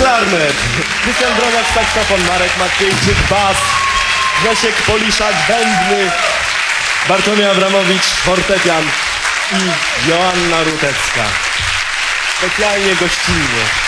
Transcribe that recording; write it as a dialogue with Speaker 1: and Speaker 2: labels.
Speaker 1: Żarnet, Krystian Droniak, saksofon, Marek Matwiejczyk, bas, Grzesiek Poliszak, bębny, Bartłomiej Abramowicz, fortepian i Joanna Rutecka. Specjalnie gościnnie.